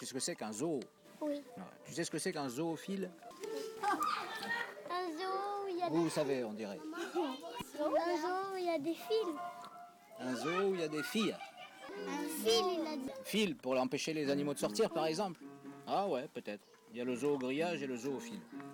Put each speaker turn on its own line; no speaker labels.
sais ce que c'est qu'un zoo?
Oui.
Ouais. Tu sais ce que c'est qu'un zoophile?
Un zoo où il y a
Vous savez, on dirait.
un zoo où il y a des fils.
Un zoo où il y a des filles.
Un fil, il a dit.
Fil pour empêcher les animaux de sortir, par exemple. Ah ouais, peut-être. Il y a le zoo au grillage et le zoo au fil.